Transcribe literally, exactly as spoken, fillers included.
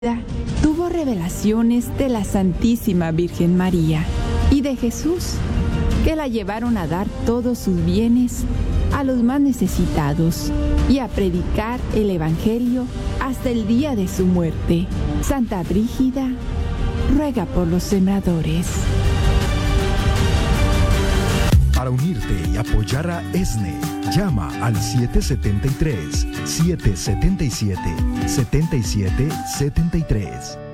tuvo revelaciones de la Santísima Virgen María y de Jesús, que la llevaron a dar todos sus bienes a los más necesitados y a predicar el Evangelio hasta el día de su muerte. Santa Brígida, ruega por los sembradores. Para unirte y apoyar a E S N E, llama al siete siete tres, siete siete siete, siete siete siete tres.